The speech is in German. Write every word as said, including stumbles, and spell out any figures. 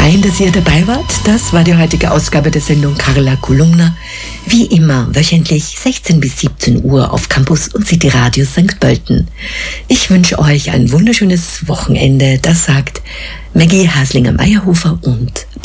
Fein, dass ihr dabei wart. Das war die heutige Ausgabe der Sendung Carla Kolumna. Wie immer wöchentlich sechzehn bis siebzehn Uhr auf Campus und City Radio Sankt Pölten. Ich wünsche euch ein wunderschönes Wochenende. Das sagt Maggie Haslinger-Meyerhofer und